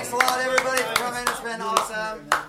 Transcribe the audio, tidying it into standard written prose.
Thanks a lot, everybody, for coming. It's been awesome.